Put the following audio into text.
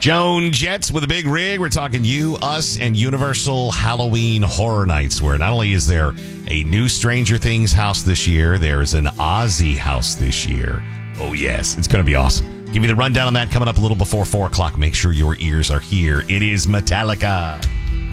Joan Jets with a big rig. We're talking You, Us, and Universal Halloween Horror Nights, where not only is there a new Stranger Things house this year, there is an Ozzy house this year. Oh, yes. It's going to be awesome. Give you the rundown on that coming up a little before 4 o'clock. Make sure your ears are here. It is Metallica.